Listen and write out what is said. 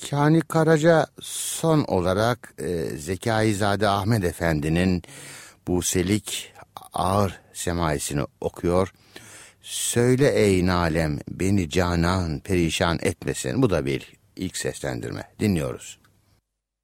Kani Karaca son olarak Zekai-Zade Ahmet Efendi'nin Buselik Ağır Semaisini okuyor. Söyle ey nalem beni canan perişan etmesin. Bu da bir ilk seslendirme. Dinliyoruz.